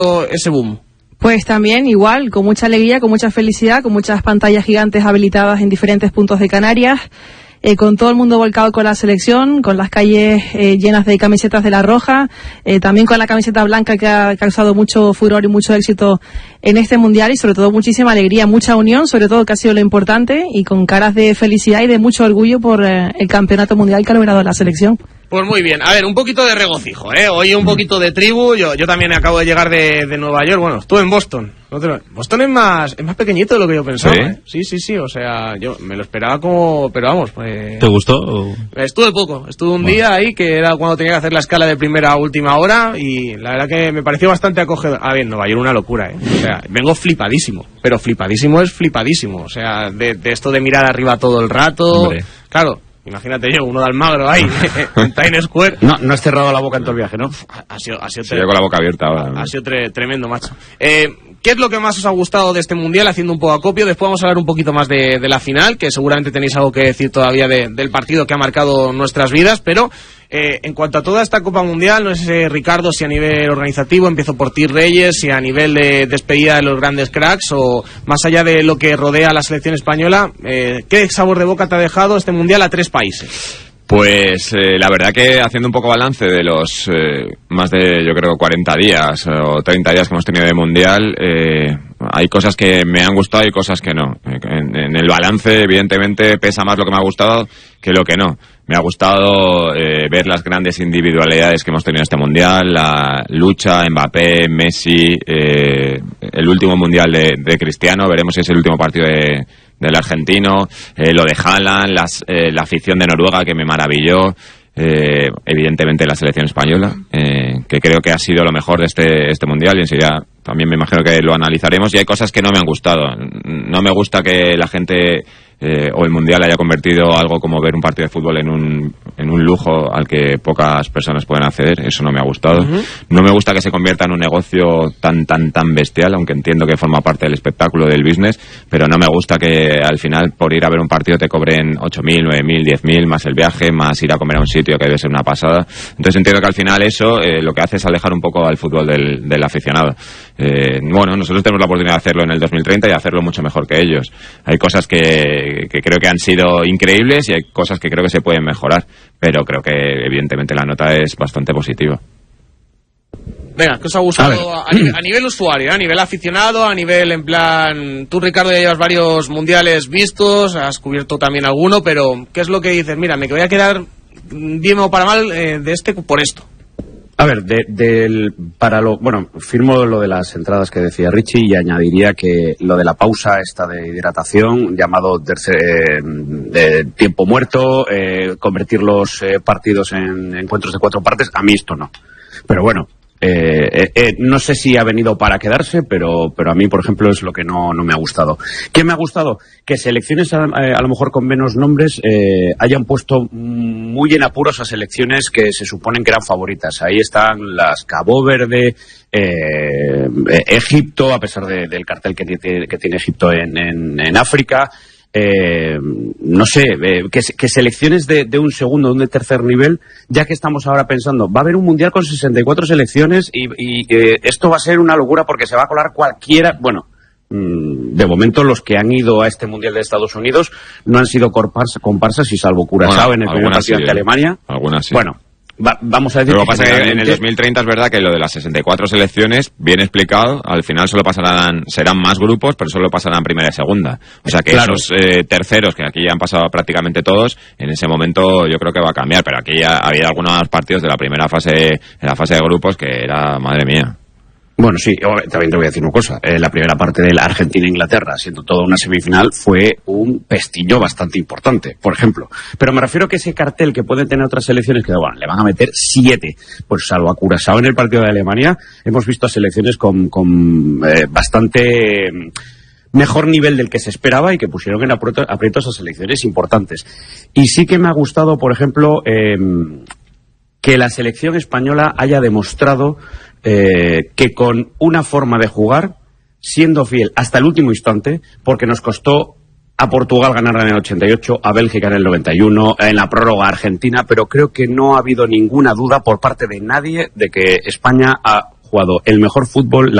ese boom? Pues también igual, con mucha alegría, con mucha felicidad, con muchas pantallas gigantes habilitadas en diferentes puntos de Canarias, con todo el mundo volcado con la selección, con las calles llenas de camisetas de la Roja, también con la camiseta blanca que ha causado mucho furor y mucho éxito en este mundial, y sobre todo muchísima alegría, mucha unión, sobre todo, que ha sido lo importante, y con caras de felicidad y de mucho orgullo por el campeonato mundial que ha logrado la selección. Pues muy bien, a ver, un poquito de regocijo, hoy un poquito de tribu. Yo también acabo de llegar de Nueva York, bueno, estuve en Boston. Boston es más pequeñito de lo que yo pensaba. Sí, o sea, yo me lo esperaba como, pero vamos, pues... ¿Te gustó? Estuve un día ahí, que era cuando tenía que hacer la escala de primera a última hora, y la verdad que me pareció bastante acogedor. A ver, Nueva York una locura, o sea, vengo flipadísimo, pero flipadísimo, o sea, de esto de mirar arriba todo el rato. Hombre. Claro. Imagínate yo, uno de Almagro ahí, en Times Square. No has cerrado la boca en todo el viaje, ¿no? Ha sido con la boca abierta ahora. Ha sido tremendo, macho. ¿Qué es lo que más os ha gustado de este mundial, haciendo un poco acopio? Después vamos a hablar un poquito más de la final, que seguramente tenéis algo que decir todavía del partido que ha marcado nuestras vidas, pero en cuanto a toda esta Copa Mundial, no sé, Ricardo, si a nivel organizativo, empiezo por ti, Reyes, si a nivel de despedida de los grandes cracks, o más allá de lo que rodea a la selección española, ¿qué sabor de boca te ha dejado este mundial a 3 países? Pues la verdad que, haciendo un poco balance de los más de, yo creo, 40 días o 30 días que hemos tenido de mundial, hay cosas que me han gustado y cosas que no. En el balance, evidentemente, pesa más lo que me ha gustado que lo que no. Me ha gustado ver las grandes individualidades que hemos tenido en este mundial, la lucha, Mbappé, Messi, el último mundial de Cristiano, veremos si es el último partido del argentino, lo de Haaland, la afición de Noruega, que me maravilló, evidentemente la selección española, que creo que ha sido lo mejor de este mundial, y enseguida también me imagino que lo analizaremos. Y hay cosas que no me han gustado. No me gusta que la gente o el mundial haya convertido algo como ver un partido de fútbol en un lujo al que pocas personas pueden acceder. Eso no me ha gustado. No me gusta que se convierta en un negocio tan bestial, aunque entiendo que forma parte del espectáculo, del business, pero no me gusta que al final, por ir a ver un partido, te cobren 8.000, 9.000, 10.000, más el viaje, más ir a comer a un sitio, que debe ser una pasada. Entonces entiendo que al final eso lo que hace es alejar un poco al fútbol del aficionado. Bueno, nosotros tenemos la oportunidad de hacerlo en el 2030 y hacerlo mucho mejor que ellos. Hay cosas que creo que han sido increíbles y hay cosas que creo que se pueden mejorar, pero creo que evidentemente la nota es bastante positiva. Venga, ¿qué os ha gustado a nivel usuario, a nivel aficionado, a nivel en plan... Tú, Ricardo, ya llevas varios mundiales vistos, has cubierto también alguno, pero ¿qué es lo que dices? Mira, me voy a quedar bien o para mal de este por esto. A ver, firmo lo de las entradas que decía Richie, y añadiría que lo de la pausa esta de hidratación, llamado tiempo muerto, convertir los partidos en encuentros de 4 partes, a mí esto no. Pero bueno, no sé si ha venido para quedarse, pero a mí, por ejemplo, es lo que no me ha gustado. ¿Qué me ha gustado? Que selecciones a lo mejor con menos nombres hayan puesto muy en apuros a selecciones que se suponen que eran favoritas. Ahí están las Cabo Verde, Egipto, a pesar del cartel que tiene Egipto en África. No sé, que selecciones de un segundo, de un tercer nivel, ya que estamos ahora pensando, va a haber un mundial con 64 selecciones y esto va a ser una locura porque se va a colar cualquiera. Bueno, de momento los que han ido a este mundial de Estados Unidos no han sido comparsas, y salvo Curazao en el primer partido ante Alemania. Algunas sí. Bueno, vamos a decir. Pero lo que pasa es que en el 2030 es verdad que lo de las 64 selecciones, bien explicado, al final serán más grupos, pero solo pasarán primera y segunda. O sea que claro, esos terceros, que aquí ya han pasado prácticamente todos, en ese momento yo creo que va a cambiar. Pero aquí ya había algunos partidos de la primera fase, en la fase de grupos, que era, madre mía. Bueno, sí, también te voy a decir una cosa. La primera parte de la Argentina-Inglaterra, siendo toda una semifinal, fue un pestillo bastante importante, por ejemplo. Pero me refiero que ese cartel que pueden tener otras selecciones, que bueno, le van a meter 7, pues salvo a Curazao en el partido de Alemania, hemos visto a selecciones con bastante mejor nivel del que se esperaba y que pusieron en aprietos a selecciones importantes. Y sí que me ha gustado, por ejemplo, que la selección española haya demostrado que con una forma de jugar, siendo fiel hasta el último instante, porque nos costó a Portugal ganar en el 88, a Bélgica en el 91, en la prórroga a Argentina, pero creo que no ha habido ninguna duda por parte de nadie de que España ha jugado el mejor fútbol,